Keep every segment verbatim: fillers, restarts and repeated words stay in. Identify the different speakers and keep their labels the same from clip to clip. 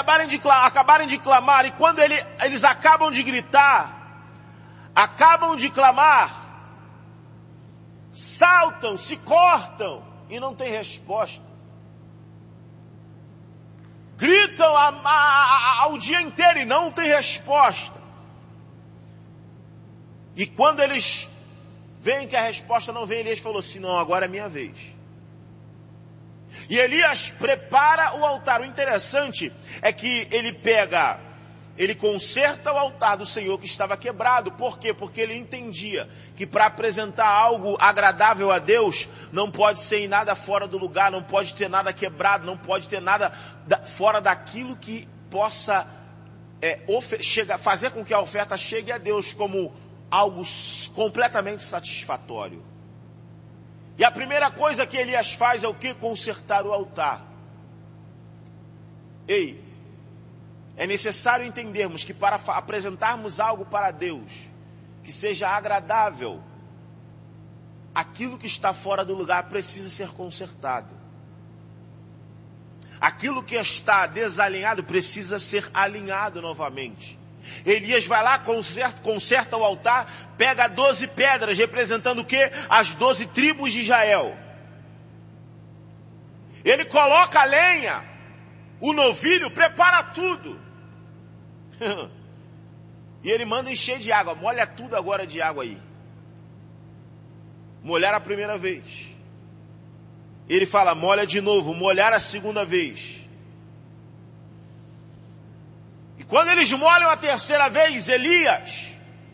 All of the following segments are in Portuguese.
Speaker 1: acabarem de, acabarem de clamar, e quando ele, eles acabam de gritar, acabam de clamar, saltam, se cortam e não tem resposta. Gritam a, a, a, ao dia inteiro e não tem resposta. E quando eles veem que a resposta não vem, Elias falou assim: não, agora é minha vez. E Elias prepara o altar. O interessante é que ele pega, ele conserta o altar do Senhor que estava quebrado. Por quê? Porque ele entendia que para apresentar algo agradável a Deus, não pode ser em nada fora do lugar, não pode ter nada quebrado, não pode ter nada da, fora daquilo que possa é, chega, fazer com que a oferta chegue a Deus como algo completamente satisfatório. E a primeira coisa que Elias faz é o que? Consertar o altar. Ei, é necessário entendermos que para apresentarmos algo para Deus que seja agradável, aquilo que está fora do lugar precisa ser consertado. Aquilo que está desalinhado precisa ser alinhado novamente. Elias vai lá, conserta, conserta o altar, pega doze pedras, representando o quê? As doze tribos de Israel. Ele coloca a lenha, o novilho, prepara tudo. E ele manda encher de água, molha tudo agora de água aí. Molhar a primeira vez. Ele fala, molha de novo, molhar a segunda vez. Quando eles molham a terceira vez, Elias,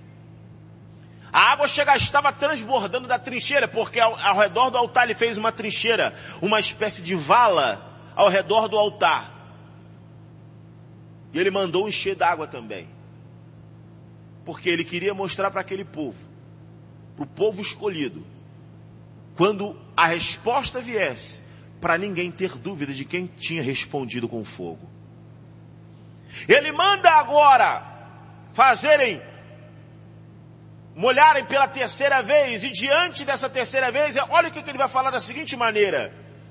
Speaker 1: a água chega, estava transbordando da trincheira, porque ao, ao redor do altar ele fez uma trincheira, uma espécie de vala ao redor do altar. E ele mandou encher d'água também, porque ele queria mostrar para aquele povo, para o povo escolhido, quando a resposta viesse, para ninguém ter dúvida de quem tinha respondido com fogo. Ele manda agora fazerem, molharem pela terceira vez, e diante dessa terceira vez, olha o que ele vai falar da seguinte maneira: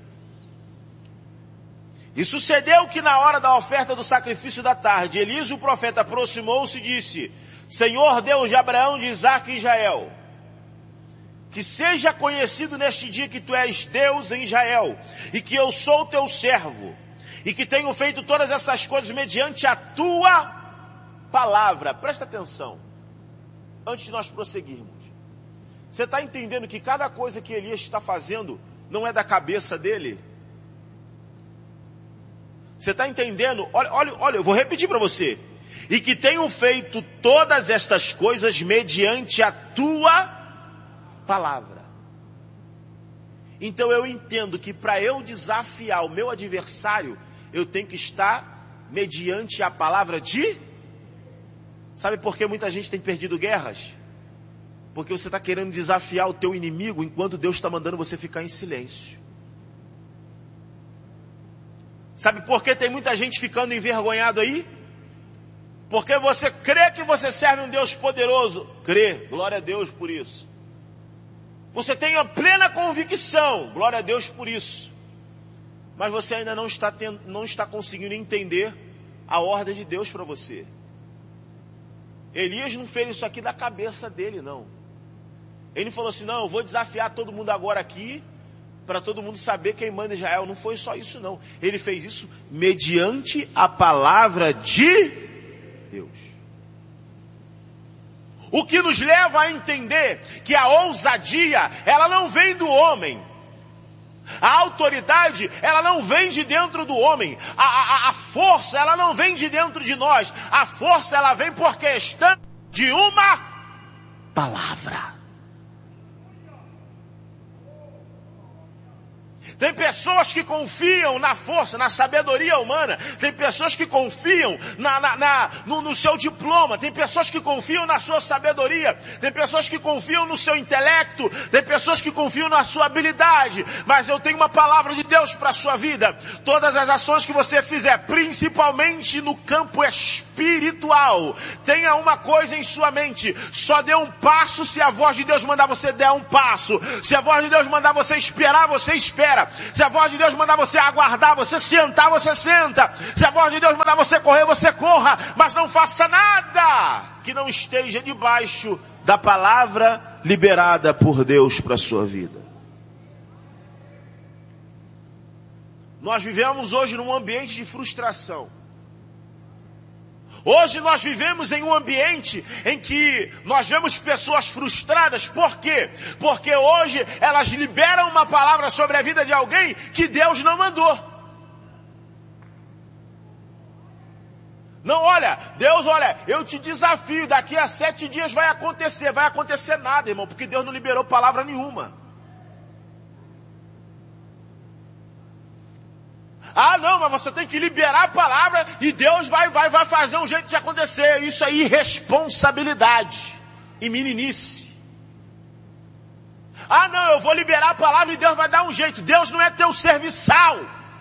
Speaker 1: e sucedeu que na hora da oferta do sacrifício da tarde, Elias o profeta aproximou-se e disse: Senhor Deus de Abraão, de Isaque e Israel, que seja conhecido neste dia que tu és Deus em Israel, e que eu sou teu servo, e que tenho feito todas essas coisas mediante a tua palavra. Presta atenção, antes de nós prosseguirmos. Você está entendendo que cada coisa que Elias está fazendo não é da cabeça dele? Você está entendendo? Olha, olha, olha, eu vou repetir para você. E que tenho feito todas estas coisas mediante a tua palavra. Então eu entendo que para eu desafiar o meu adversário, eu tenho que estar mediante a palavra de... Sabe por que muita gente tem perdido guerras? Porque você está querendo desafiar o teu inimigo, enquanto Deus está mandando você ficar em silêncio. Sabe por que tem muita gente ficando envergonhado aí? Porque você crê que você serve um Deus poderoso. Crê, glória a Deus por isso. Você tem a plena convicção, glória a Deus por isso. Mas você ainda não está, tendo, não está conseguindo entender a ordem de Deus para você. Elias não fez isso aqui da cabeça dele, não. Ele falou assim, não, eu vou desafiar todo mundo agora aqui, para todo mundo saber quem manda Israel. Não foi só isso, não. Ele fez isso mediante a palavra de Deus. O que nos leva a entender que a ousadia, ela não vem do homem. A autoridade, ela não vem de dentro do homem. A, a, a força, ela não vem de dentro de nós. A força, ela vem por questão de uma palavra. Tem pessoas que confiam na força, na sabedoria humana. Tem pessoas que confiam na, na, na, no, no seu diploma. Tem pessoas que confiam na sua sabedoria. Tem pessoas que confiam no seu intelecto. Tem pessoas que confiam na sua habilidade. Mas eu tenho uma palavra de Deus para a sua vida. Todas as ações que você fizer, principalmente no campo espiritual, tenha uma coisa em sua mente. Só dê um passo se a voz de Deus mandar você dar um passo. Se a voz de Deus mandar você esperar, você espera. espera. Se a voz de Deus mandar você aguardar, você sentar, você senta. Se a voz de Deus mandar você correr, você corra. Mas não faça nada que não esteja debaixo da palavra liberada por Deus para a sua vida. Nós vivemos hoje num ambiente de frustração. Hoje nós vivemos em um ambiente em que nós vemos pessoas frustradas. Por quê? Porque hoje elas liberam uma palavra sobre a vida de alguém que Deus não mandou. Não, olha, Deus, olha, eu te desafio, daqui a sete dias vai acontecer. Vai acontecer nada, irmão, porque Deus não liberou palavra nenhuma. Ah, não, mas você tem que liberar a palavra e Deus vai, vai, vai fazer um jeito de acontecer. Isso é irresponsabilidade e meninice. Ah, não, eu vou liberar a palavra e Deus vai dar um jeito. Deus não é teu serviçal.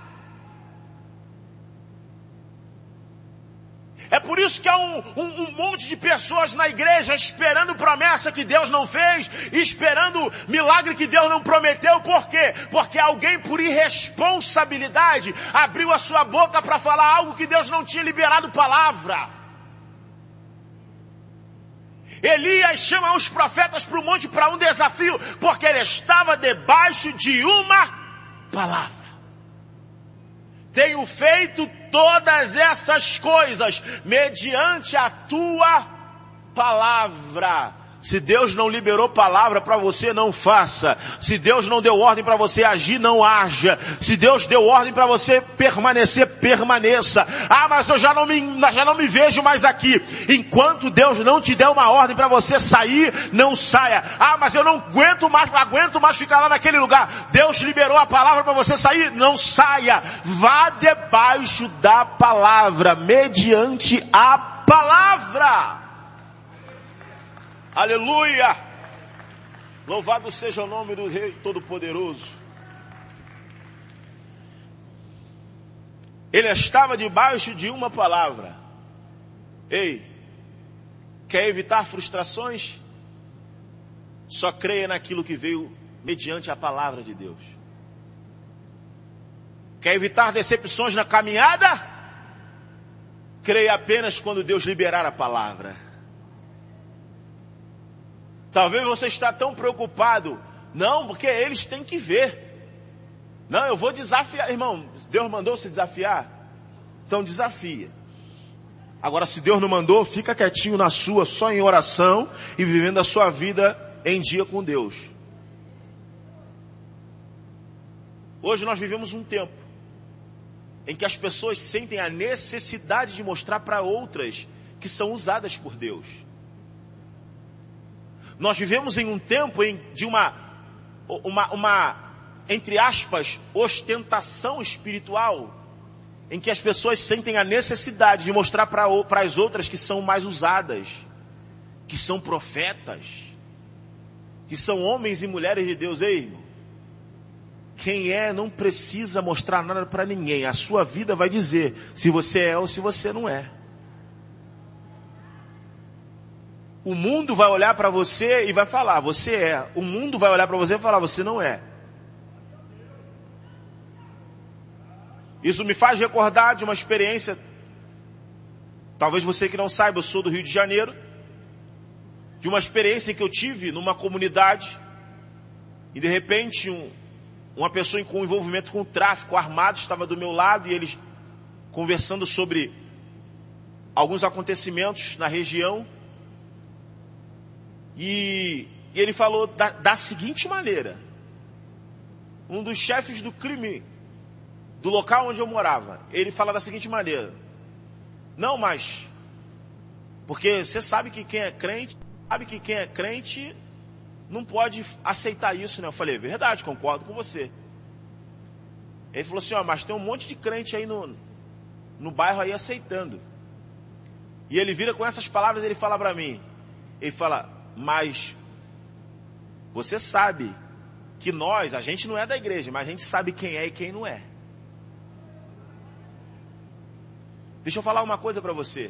Speaker 1: É por isso que há um, um, um monte de pessoas na igreja esperando promessa que Deus não fez, e esperando milagre que Deus não prometeu. Por quê? Porque alguém, por irresponsabilidade, abriu a sua boca para falar algo que Deus não tinha liberado palavra. Elias chama os profetas para o monte para um desafio, porque ele estava debaixo de uma palavra. Tenho feito todas essas coisas mediante a tua palavra. Se Deus não liberou palavra para você, não faça. Se Deus não deu ordem para você agir, não haja. Se Deus deu ordem para você permanecer, permaneça. Ah, mas eu já não, me, já não me vejo mais aqui. Enquanto Deus não te der uma ordem para você sair, não saia. Ah, mas eu não aguento mais, não aguento mais ficar lá naquele lugar. Deus liberou a palavra para você sair, não saia. Vá debaixo da palavra, mediante a palavra. Aleluia! Louvado seja o nome do Rei Todo-Poderoso. Ele estava debaixo de uma palavra. Ei, quer evitar frustrações? Só creia naquilo que veio mediante a palavra de Deus. Quer evitar decepções na caminhada? Creia apenas quando Deus liberar a palavra. Talvez você está tão preocupado. Não, porque eles têm que ver. Não, eu vou desafiar. Irmão, Deus mandou você desafiar? Então desafia. Agora, se Deus não mandou, fica quietinho na sua, só em oração e vivendo a sua vida em dia com Deus. Hoje nós vivemos um tempo em que as pessoas sentem a necessidade de mostrar para outras que são usadas por Deus. Nós vivemos em um tempo em, de uma, uma, uma, entre aspas, ostentação espiritual, em que as pessoas sentem a necessidade de mostrar para as outras que são mais usadas, que são profetas, que são homens e mulheres de Deus. Ei, irmão, quem é não precisa mostrar nada para ninguém. A sua vida vai dizer se você é ou se você não é. O mundo vai olhar para você e vai falar, você é. O mundo vai olhar para você e falar, você não é. Isso me faz recordar de uma experiência. Talvez você que não saiba, eu sou do Rio de Janeiro. De uma experiência que eu tive numa comunidade. E de repente, um, uma pessoa com envolvimento com o tráfico armado estava do meu lado. E eles conversando sobre alguns acontecimentos na região. E, e ele falou da, da seguinte maneira. Um dos chefes do crime do local onde eu morava, ele fala da seguinte maneira: não, mas porque você sabe que quem é crente, sabe que quem é crente não pode aceitar isso, né? Eu falei, verdade, concordo com você. Ele falou assim, ó, mas tem um monte de crente aí no, no bairro aí aceitando. E ele vira com essas palavras, ele fala para mim, ele fala, mas você sabe que nós, a gente não é da igreja, mas a gente sabe quem é e quem não é. Deixa eu falar uma coisa para você.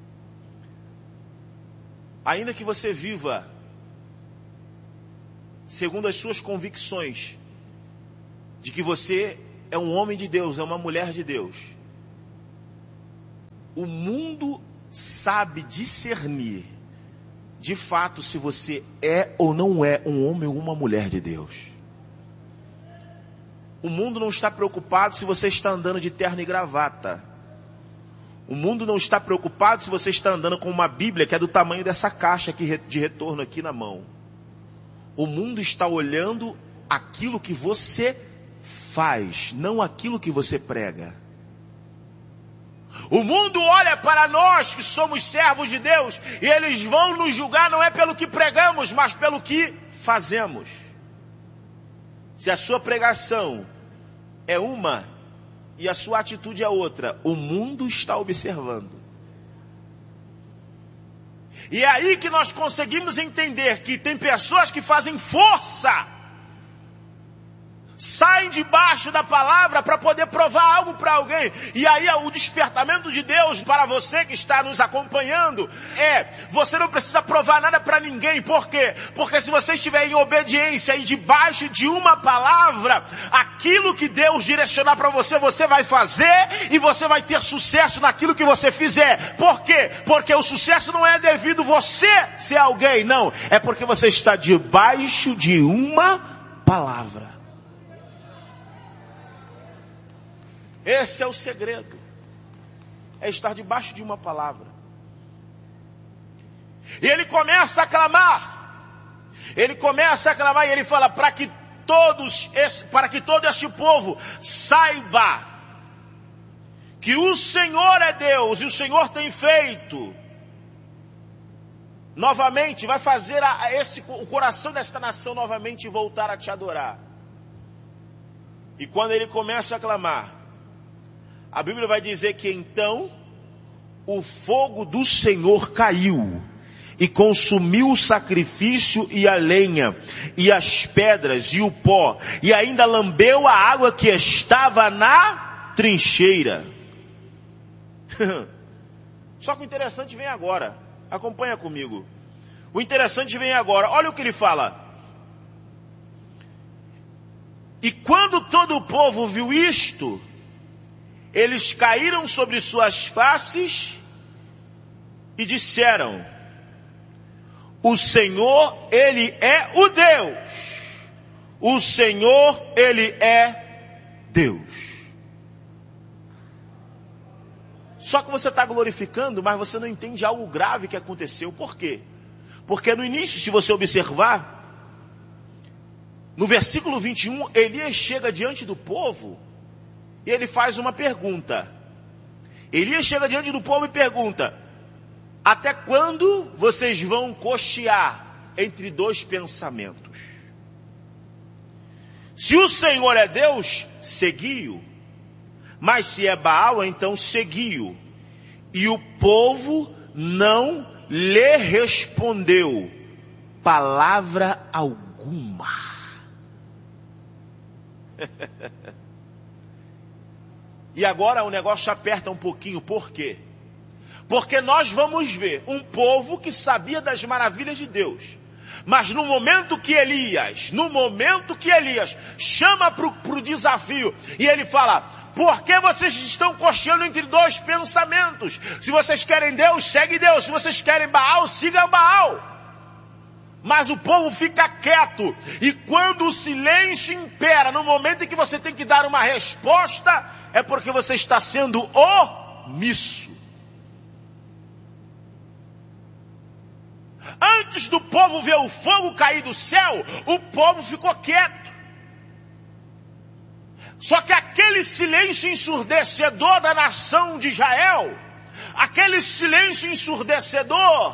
Speaker 1: Ainda que você viva segundo as suas convicções, de que você é um homem de Deus, é uma mulher de Deus. O mundo sabe discernir, de fato, se você é ou não é um homem ou uma mulher de Deus. O mundo não está preocupado se você está andando de terno e gravata. O mundo não está preocupado se você está andando com uma Bíblia que é do tamanho dessa caixa aqui de retorno aqui na mão. O mundo está olhando aquilo que você faz, não aquilo que você prega. O mundo olha para nós que somos servos de Deus e eles vão nos julgar não é pelo que pregamos, mas pelo que fazemos. Se a sua pregação é uma e a sua atitude é outra, o mundo está observando. E é aí que nós conseguimos entender que tem pessoas que fazem força, saem debaixo da palavra para poder provar algo para alguém. E aí o despertamento de Deus para você que está nos acompanhando é, você não precisa provar nada para ninguém. Por quê? Porque se você estiver em obediência e debaixo de uma palavra, aquilo que Deus direcionar para você, você vai fazer e você vai ter sucesso naquilo que você fizer. Por quê? Porque o sucesso não é devido você ser alguém, não. É porque você está debaixo de uma palavra. Esse é o segredo. É estar debaixo de uma palavra. E ele começa a clamar. Ele começa a clamar e ele fala, para que todos, esse, para que todo este povo saiba que o Senhor é Deus e o Senhor tem feito. Novamente, vai fazer a, a esse, o coração desta nação novamente voltar a te adorar. E quando ele começa a clamar, a Bíblia vai dizer que então o fogo do Senhor caiu e consumiu o sacrifício e a lenha e as pedras e o pó e ainda lambeu a água que estava na trincheira. Só que o interessante vem agora. Acompanha comigo. O interessante vem agora. Olha o que ele fala. E quando todo o povo viu isto, eles caíram sobre suas faces e disseram, o Senhor, Ele é o Deus. O Senhor, Ele é Deus. Só que você está glorificando, mas você não entende algo grave que aconteceu. Por quê? Porque no início, se você observar, no versículo vinte e um, Elias chega diante do povo e ele faz uma pergunta. Elias chega diante do povo e pergunta, até quando vocês vão cochear entre dois pensamentos? Se o Senhor é Deus, segui-o. Mas se é Baal, então segui-o. E o povo não lhe respondeu palavra alguma. E agora o negócio aperta um pouquinho. Por quê? Porque nós vamos ver um povo que sabia das maravilhas de Deus. Mas no momento que Elias, no momento que Elias chama para o desafio e ele fala, por que vocês estão cocheando entre dois pensamentos? Se vocês querem Deus, segue Deus. Se vocês querem Baal, sigam Baal. Mas o povo fica quieto. E quando o silêncio impera, no momento em que você tem que dar uma resposta, é porque você está sendo omisso. Antes do povo ver o fogo cair do céu, o povo ficou quieto. Só que aquele silêncio ensurdecedor da nação de Israel, aquele silêncio ensurdecedor,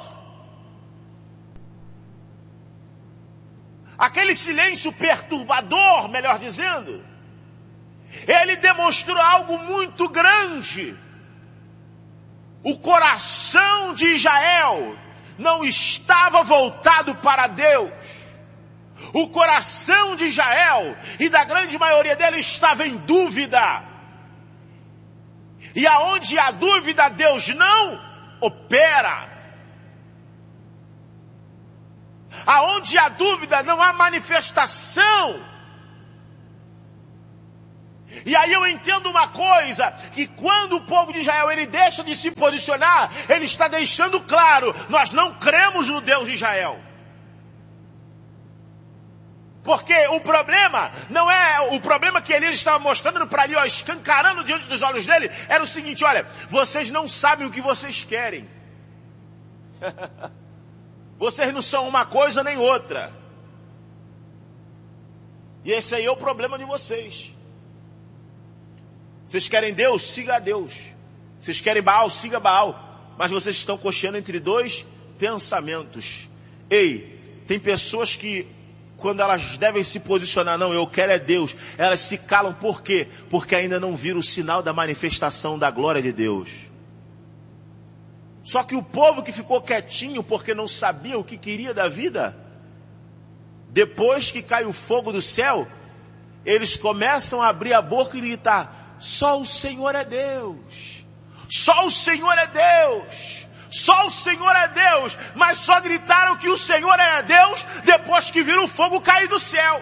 Speaker 1: aquele silêncio perturbador, melhor dizendo, ele demonstrou algo muito grande. O coração de Israel não estava voltado para Deus. O coração de Israel e da grande maioria dele estava em dúvida. E aonde há dúvida, Deus não opera. Aonde há dúvida, não há manifestação. E aí eu entendo uma coisa, que quando o povo de Israel ele deixa de se posicionar, ele está deixando claro, nós não cremos no Deus de Israel. Porque o problema não é, o problema que Elias estava mostrando para ali, ó, escancarando diante dos olhos dele, era o seguinte: olha, vocês não sabem o que vocês querem. Vocês não são uma coisa nem outra. E esse aí é o problema de vocês. Vocês querem Deus? Siga a Deus. Vocês querem Baal? Siga Baal. Mas vocês estão cocheando entre dois pensamentos. Ei, tem pessoas que, quando elas devem se posicionar, não, eu quero é Deus, elas se calam. Por quê? Porque ainda não viram o sinal da manifestação da glória de Deus. Só que o povo que ficou quietinho porque não sabia o que queria da vida, depois que cai o fogo do céu, eles começam a abrir a boca e gritar: só o Senhor é Deus, só o Senhor é Deus, só o Senhor é Deus. Mas só gritaram que o Senhor era Deus depois que viram o fogo cair do céu.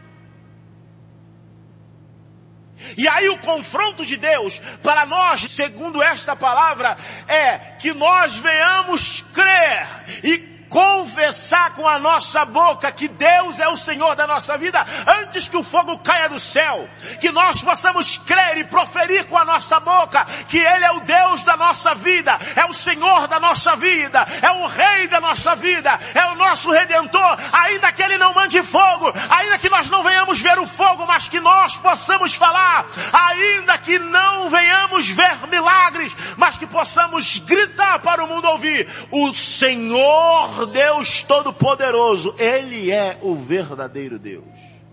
Speaker 1: E aí o confronto de Deus para nós, segundo esta palavra, é que nós venhamos crer e confessar com a nossa boca que Deus é o Senhor da nossa vida, antes que o fogo caia do céu. Que nós possamos crer e proferir com a nossa boca que Ele é o Deus da nossa vida, é o Senhor da nossa vida, é o Rei da nossa vida, é o nosso Redentor. Ainda que Ele não mande fogo, ainda que nós não venhamos ver o fogo, mas que nós possamos falar, ainda que não venhamos ver milagres, mas que possamos gritar para o mundo ouvir: o Senhor Deus Todo-Poderoso, Ele é o verdadeiro Deus.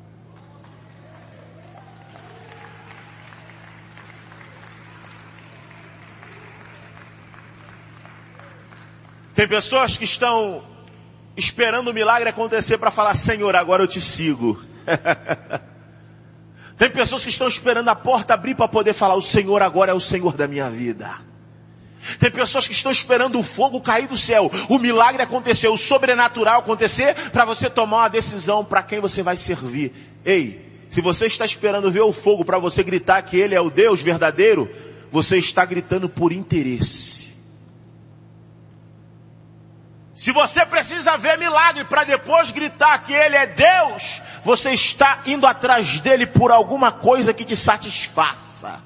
Speaker 1: Tem pessoas que estão esperando o milagre acontecer para falar: Senhor, agora eu te sigo. Tem pessoas que estão esperando a porta abrir para poder falar: o Senhor agora é o Senhor da minha vida. Tem pessoas que estão esperando o fogo cair do céu, o milagre acontecer, o sobrenatural acontecer, para você tomar uma decisão para quem você vai servir. Ei, se você está esperando ver o fogo para você gritar que Ele é o Deus verdadeiro, você está gritando por interesse. Se você precisa ver milagre para depois gritar que Ele é Deus, você está indo atrás dele por alguma coisa que te satisfaça.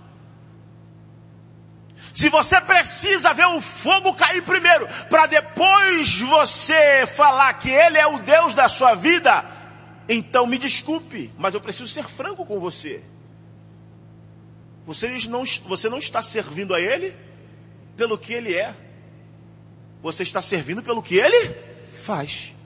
Speaker 1: Se você precisa ver o fogo cair primeiro, para depois você falar que Ele é o Deus da sua vida, então me desculpe, mas eu preciso ser franco com você. Você não, você não está servindo a Ele pelo que Ele é. Você está servindo pelo que Ele faz.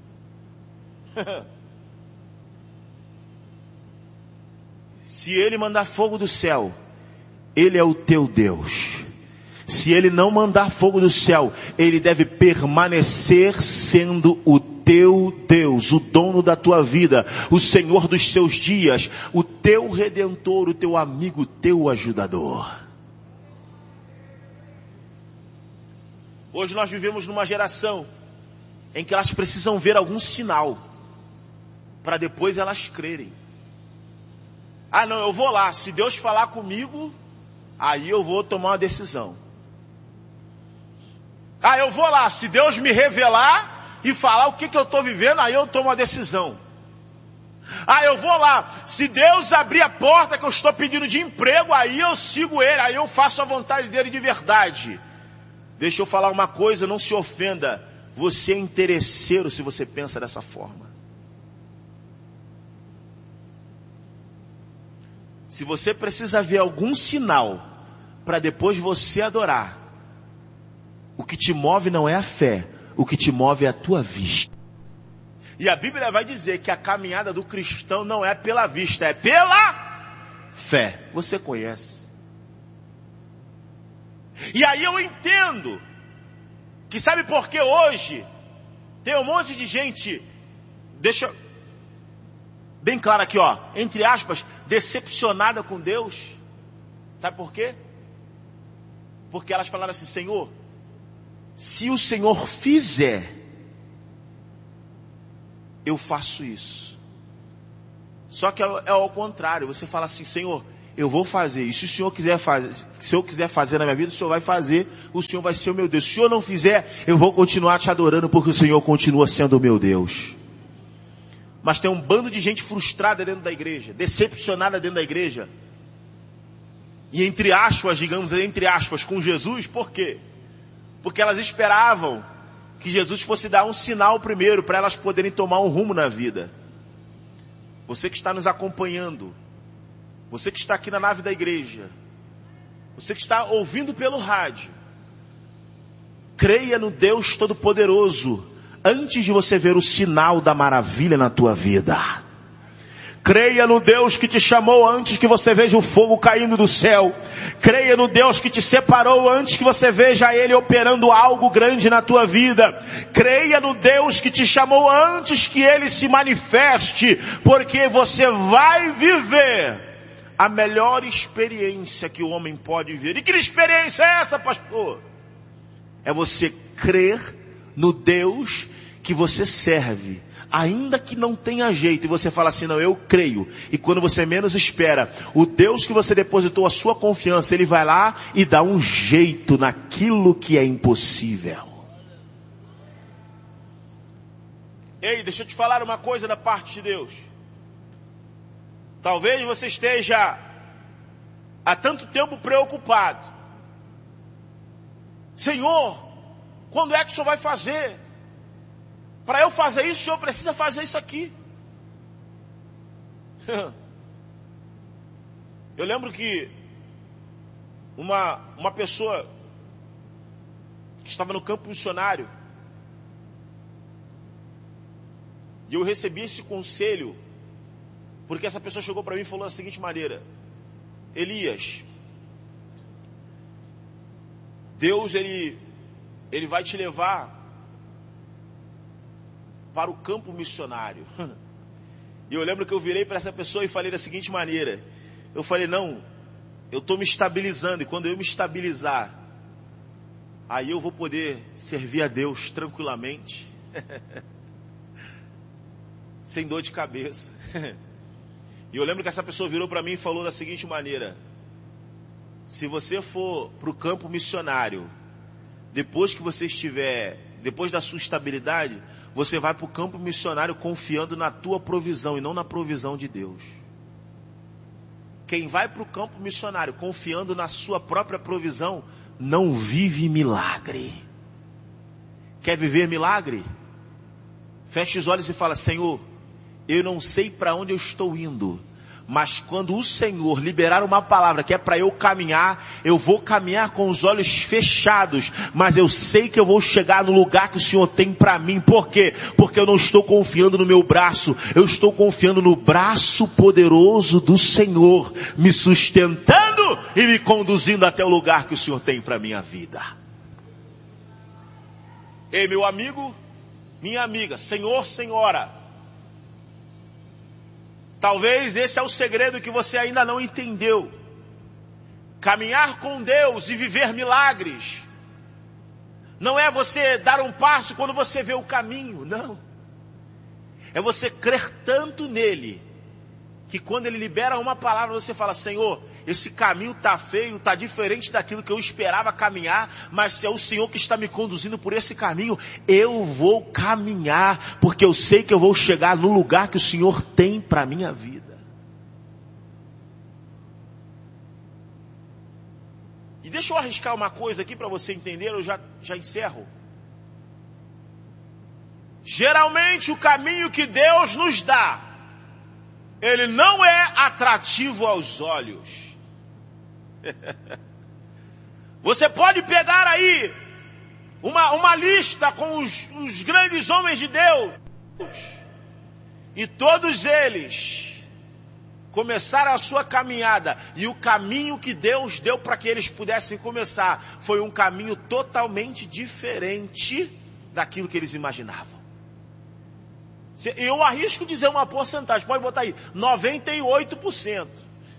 Speaker 1: Se Ele mandar fogo do céu, Ele é o teu Deus. Se Ele não mandar fogo do céu, Ele deve permanecer sendo o teu Deus, o dono da tua vida, o Senhor dos seus dias, o teu Redentor, o teu amigo, o teu ajudador. Hoje nós vivemos numa geração em que elas precisam ver algum sinal para depois elas crerem. Ah não, eu vou lá, se Deus falar comigo, aí eu vou tomar uma decisão. Ah, eu vou lá, se Deus me revelar e falar o que, que eu estou vivendo, aí eu tomo uma decisão. Ah, eu vou lá, se Deus abrir a porta que eu estou pedindo de emprego, aí eu sigo Ele, aí eu faço a vontade dEle de verdade. Deixa eu falar uma coisa, não se ofenda, você é interesseiro se você pensa dessa forma. Se você precisa ver algum sinal para depois você adorar, o que te move não é a fé, o que te move é a tua vista. E a Bíblia vai dizer que a caminhada do cristão não é pela vista, é pela fé. Você conhece. E aí eu entendo que sabe por que hoje tem um monte de gente, deixa bem claro aqui, ó, entre aspas, decepcionada com Deus. Sabe por quê? Porque elas falaram assim: Senhor, se o Senhor fizer, eu faço isso. Só que é ao contrário, você fala assim: Senhor, eu vou fazer. E se o Senhor quiser fazer, se eu quiser fazer na minha vida, o Senhor vai fazer, o Senhor vai ser o meu Deus. Se o Senhor não fizer, eu vou continuar te adorando, porque o Senhor continua sendo o meu Deus. Mas tem um bando de gente frustrada dentro da igreja, decepcionada dentro da igreja. E entre aspas, digamos, entre aspas, com Jesus, por quê? Porque elas esperavam que Jesus fosse dar um sinal primeiro, para elas poderem tomar um rumo na vida. Você que está nos acompanhando, você que está aqui na nave da igreja, você que está ouvindo pelo rádio, creia no Deus Todo-Poderoso, antes de você ver o sinal da maravilha na tua vida. Creia no Deus que te chamou antes que você veja o fogo caindo do céu. Creia no Deus que te separou antes que você veja Ele operando algo grande na tua vida. Creia no Deus que te chamou antes que Ele se manifeste, porque você vai viver a melhor experiência que o homem pode viver. E que experiência é essa, pastor? É você crer no Deus que você serve, ainda que não tenha jeito, e você fala assim, não, eu creio. E quando você menos espera, o Deus que você depositou a sua confiança, Ele vai lá e dá um jeito naquilo que é impossível. Ei, deixa eu te falar uma coisa da parte de Deus. Talvez você esteja há tanto tempo preocupado. Senhor, quando é que o Senhor vai fazer? Para eu fazer isso, o Senhor precisa fazer isso aqui. Eu lembro que uma, uma pessoa que estava no campo missionário, e eu recebi esse conselho, porque essa pessoa chegou para mim e falou da seguinte maneira: Elias, Deus ele, ele vai te levar para o campo missionário. E eu lembro que eu virei para essa pessoa e falei da seguinte maneira: eu falei, não, eu estou me estabilizando, e quando eu me estabilizar, aí eu vou poder servir a Deus tranquilamente, sem dor de cabeça. E eu lembro que essa pessoa virou para mim e falou da seguinte maneira: se você for para o campo missionário, depois que você estiver, depois da sua estabilidade, você vai para o campo missionário confiando na tua provisão e não na provisão de Deus. Quem vai para o campo missionário confiando na sua própria provisão, não vive milagre. Quer viver milagre? Feche os olhos e fala: Senhor, eu não sei para onde eu estou indo, mas quando o Senhor liberar uma palavra que é para eu caminhar, eu vou caminhar com os olhos fechados, mas eu sei que eu vou chegar no lugar que o Senhor tem para mim. Por quê? Porque eu não estou confiando no meu braço, eu estou confiando no braço poderoso do Senhor, me sustentando e me conduzindo até o lugar que o Senhor tem para minha vida. Ei, meu amigo, minha amiga, senhor, senhora, talvez esse é o segredo que você ainda não entendeu. Caminhar com Deus e viver milagres não é você dar um passo quando você vê o caminho, não. É você crer tanto nele, que quando ele libera uma palavra, você fala: Senhor, esse caminho está feio, está diferente daquilo que eu esperava caminhar, mas se é o Senhor que está me conduzindo por esse caminho, eu vou caminhar, porque eu sei que eu vou chegar no lugar que o Senhor tem para a minha vida. E deixa eu arriscar uma coisa aqui para você entender, eu já, já encerro. Geralmente o caminho que Deus nos dá, ele não é atrativo aos olhos. Você pode pegar aí uma, uma lista com os, os grandes homens de Deus, e todos eles começaram a sua caminhada, e o caminho que Deus deu para que eles pudessem começar foi um caminho totalmente diferente daquilo que eles imaginavam. Eu arrisco dizer uma porcentagem, pode botar aí, noventa e oito por cento.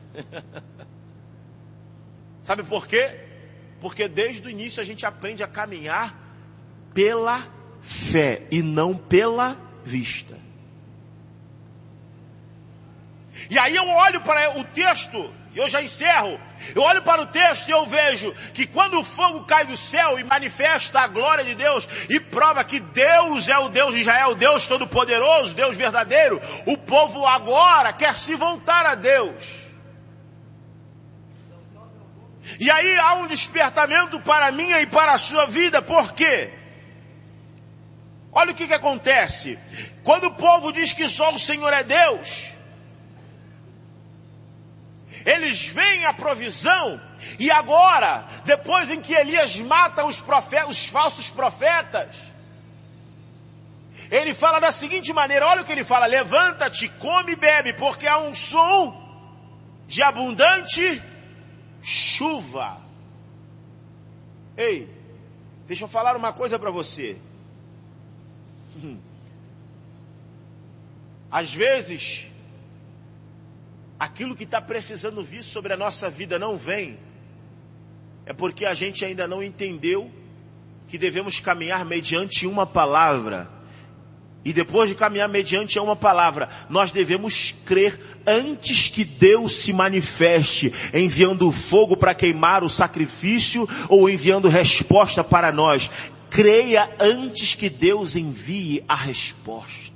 Speaker 1: Sabe por quê? Porque desde o início a gente aprende a caminhar pela fé e não pela vista. E aí eu olho para o texto E eu já encerro. Eu olho para o texto e eu vejo que quando o fogo cai do céu e manifesta a glória de Deus e prova que Deus é o Deus de Israel, o Deus todo-poderoso, Deus verdadeiro, o povo agora quer se voltar a Deus. E aí há um despertamento para a minha e para a sua vida. Por quê? Olha o que que acontece. Quando o povo diz que só o Senhor é Deus, eles veem a provisão, e agora, depois em que Elias mata os, profetas, os falsos profetas, ele fala da seguinte maneira, olha o que ele fala: levanta-te, come e bebe, porque há um som de abundante chuva. Ei, deixa eu falar uma coisa para você. Às vezes, aquilo que está precisando vir sobre a nossa vida não vem, é porque a gente ainda não entendeu que devemos caminhar mediante uma palavra. E depois de caminhar mediante uma palavra, nós devemos crer antes que Deus se manifeste, enviando o fogo para queimar o sacrifício ou enviando resposta para nós. Creia antes que Deus envie a resposta.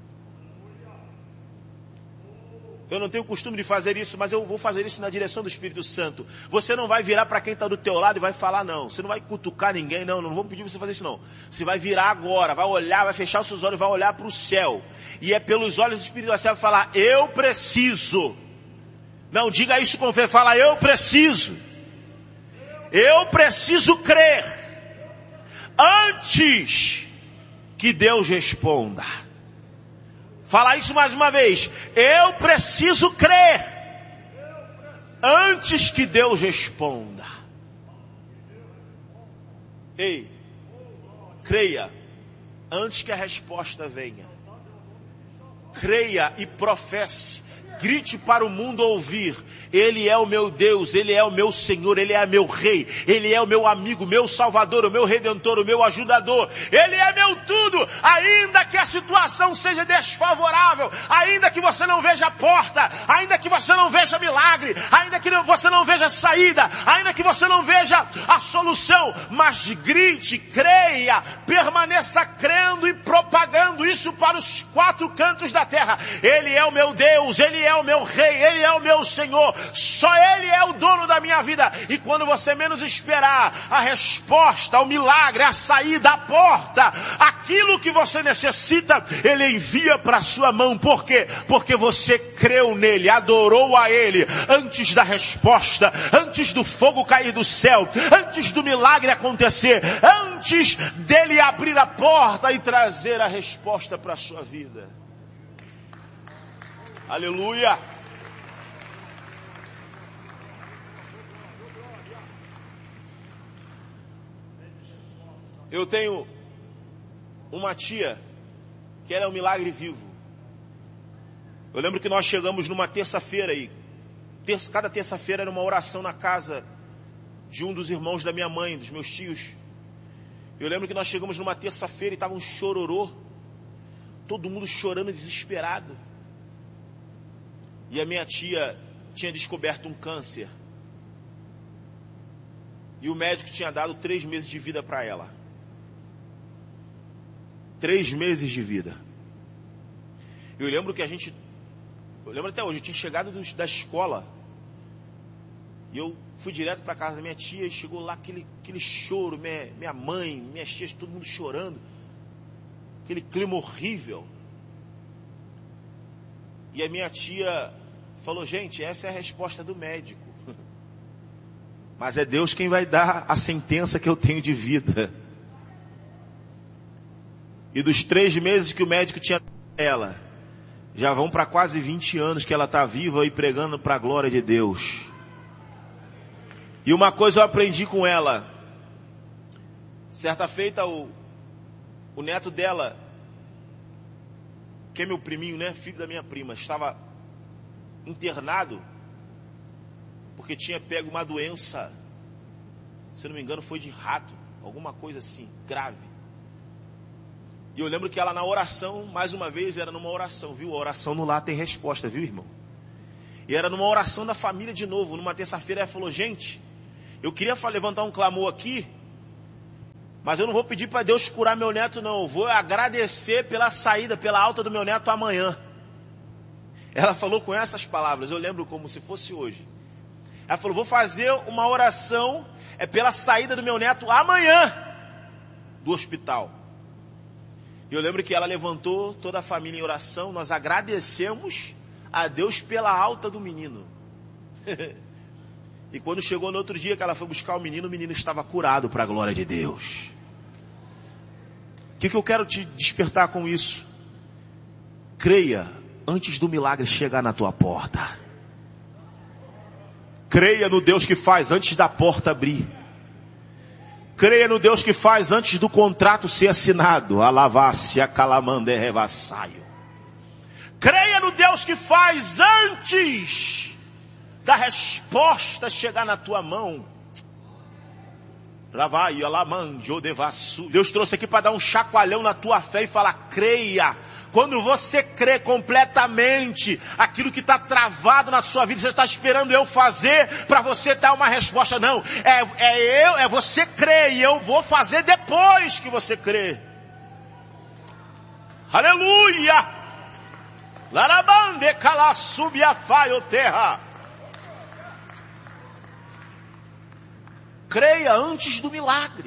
Speaker 1: Eu não tenho o costume de fazer isso, mas eu vou fazer isso na direção do Espírito Santo. Você não vai virar para quem está do teu lado e vai falar não. Você não vai cutucar ninguém, não. Não vou pedir você fazer isso não. Você vai virar agora, vai olhar, vai fechar os seus olhos, vai olhar para o céu. E é pelos olhos do Espírito Santo falar, eu preciso. Não, diga isso com fé, fala, eu preciso. Eu preciso crer. Antes que Deus responda. Fala isso mais uma vez. Eu preciso crer antes que Deus responda. Ei, creia antes que a resposta venha. Creia e professe. Grite para o mundo ouvir. Ele é o meu Deus, Ele é o meu Senhor, Ele é meu Rei, Ele é o meu amigo, meu Salvador, o meu Redentor, o meu ajudador. Ele é meu tudo, ainda que a situação seja desfavorável, ainda que você não veja porta, ainda que você não veja milagre, ainda que você não veja saída, ainda que você não veja a solução, mas grite, creia, permaneça crendo e propagando isso para os quatro cantos da terra. Ele é o meu Deus, Ele é o meu Rei, Ele é o meu Senhor, só Ele é o dono da minha vida. E quando você menos esperar, a resposta, o milagre, a saída, a porta, aquilo que você necessita, Ele envia para a sua mão. Por quê? Porque você creu nele, adorou a Ele, antes da resposta, antes do fogo cair do céu, antes do milagre acontecer, antes dele abrir a porta e trazer a resposta para a sua vida. Aleluia! Eu tenho uma tia que era um milagre vivo. Eu lembro que nós chegamos numa terça-feira aí. Terça, cada terça-feira era uma oração na casa de um dos irmãos da minha mãe, dos meus tios. Eu lembro que nós chegamos numa terça-feira e estava um chororô. Todo mundo chorando, desesperado. E a minha tia tinha descoberto um câncer. E o médico tinha dado três meses de vida para ela. Três meses de vida. Eu lembro que a gente... Eu lembro até hoje, eu tinha chegado do, da escola. E eu fui direto para a casa da minha tia. E chegou lá aquele, aquele choro. Minha, minha mãe, minhas tias, todo mundo chorando. Aquele clima horrível. E a minha tia falou, gente, essa é a resposta do médico. Mas é Deus quem vai dar a sentença que eu tenho de vida. E dos três meses que o médico tinha dado a ela, já vão para quase vinte anos que ela está viva e pregando para a glória de Deus. E uma coisa eu aprendi com ela. Certa feita, o, o neto dela, que é meu priminho, né, filho da minha prima, estava internado porque tinha pego uma doença, se não me engano foi de rato, alguma coisa assim, grave. E eu lembro que ela na oração, mais uma vez, era numa oração, viu? A oração no lar tem resposta, viu, irmão? E era numa oração da família de novo, numa terça-feira. Ela falou, gente, eu queria levantar um clamor aqui, mas eu não vou pedir para Deus curar meu neto não. Eu vou agradecer pela saída, pela alta do meu neto amanhã. Ela falou com essas palavras, eu lembro como se fosse hoje. Ela falou, vou fazer uma oração é pela saída do meu neto amanhã do hospital. E eu lembro que ela levantou toda a família em oração. Nós agradecemos a Deus pela alta do menino. E quando chegou no outro dia que ela foi buscar o menino, o menino estava curado para a glória de Deus. O que, que eu quero te despertar com isso? Creia antes do milagre chegar na tua porta. Creia no Deus que faz antes da porta abrir. Creia no Deus que faz antes do contrato ser assinado. Alavácia calamande revassaio. Creia no Deus que faz antes da resposta chegar na tua mão. Deus trouxe aqui para dar um chacoalhão na tua fé e falar, creia. Quando você crê completamente aquilo que está travado na sua vida, você está esperando eu fazer para você dar uma resposta. Não, é, é eu, é você crer e eu vou fazer depois que você crê. Aleluia! Larabande calassubiafaio terra. Creia antes do milagre.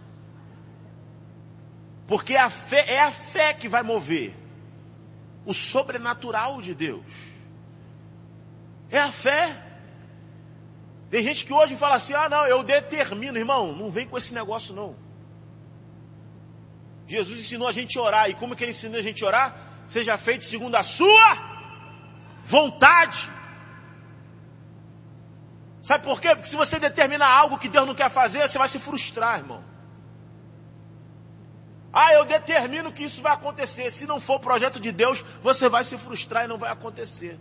Speaker 1: Porque a fé é a fé que vai mover o sobrenatural de Deus. É a fé. Tem gente que hoje fala assim, ah não, eu determino. Irmão, não vem com esse negócio não. Jesus ensinou a gente a orar. E como que ele ensinou a gente a orar? Seja feito segundo a sua vontade. Sabe por quê? Porque se você determinar algo que Deus não quer fazer, você vai se frustrar, irmão. Ah, eu determino que isso vai acontecer. Se não for o projeto de Deus, você vai se frustrar e não vai acontecer.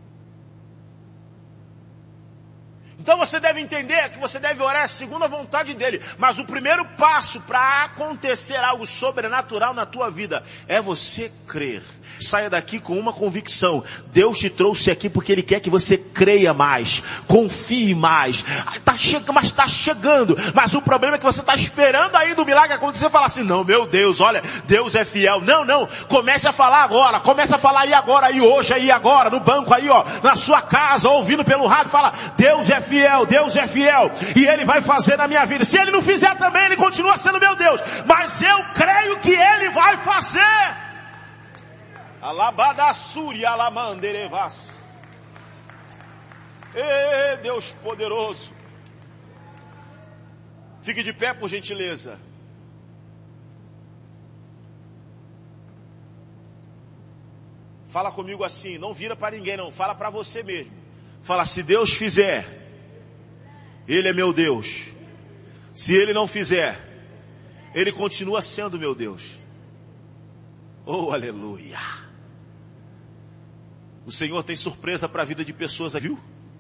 Speaker 1: Então você deve entender que você deve orar segundo a vontade dele. Mas o primeiro passo para acontecer algo sobrenatural na tua vida é você crer. Saia daqui com uma convicção. Deus te trouxe aqui porque ele quer que você creia mais. Confie mais. Tá che- mas está chegando. Mas o problema é que você está esperando ainda o milagre acontecer e falar assim, não, meu Deus, olha, Deus é fiel. Não, não. Comece a falar agora. Comece a falar aí agora, aí hoje, aí agora, no banco aí, ó, na sua casa, ouvindo pelo rádio, fala, Deus é fiel. Fiel, Deus é fiel e Ele vai fazer na minha vida. Se Ele não fizer também, Ele continua sendo meu Deus, mas eu creio que Ele vai fazer. Alabadassuri, alamanderevas. Ê, Deus poderoso. Fique de pé, por gentileza. Fala comigo assim, não vira para ninguém não, fala para você mesmo. Fala, se Deus fizer, Ele é meu Deus. Se Ele não fizer, Ele continua sendo meu Deus. Oh, aleluia. O Senhor tem surpresa para a vida de pessoas, viu?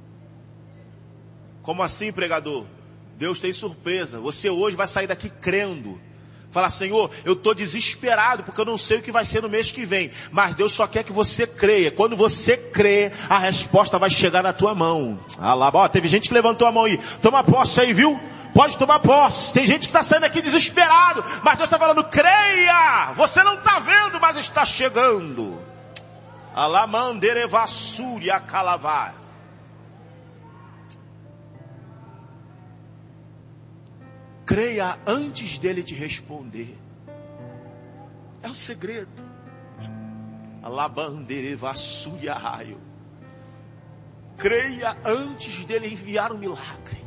Speaker 1: Como assim, pregador? Deus tem surpresa. Você hoje vai sair daqui crendo. Fala, Senhor, eu estou desesperado porque eu não sei o que vai ser no mês que vem. Mas Deus só quer que você creia. Quando você crê, a resposta vai chegar na tua mão. Ah, lá, ó, teve gente que levantou a mão aí. Toma posse aí, viu? Pode tomar posse. Tem gente que está saindo aqui desesperado. Mas Deus está falando, creia. Você não está vendo, mas está chegando. Alamanderevassuri acalavá. Creia antes dele te responder. É o segredo. Alabanderevassuriaio. Creia antes dele enviar o milagre.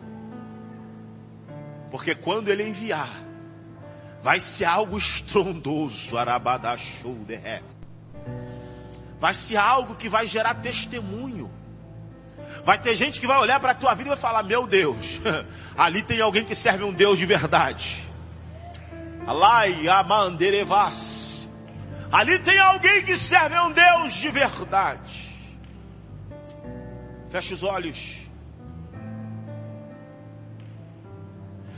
Speaker 1: Porque quando ele enviar, vai ser algo estrondoso. Arabadachou de ré. Vai ser algo que vai gerar testemunho. Vai ter gente que vai olhar para a tua vida e vai falar, meu Deus, ali tem alguém que serve um Deus de verdade. Alai amanderevas. Ali tem alguém que serve um Deus de verdade. Feche os olhos.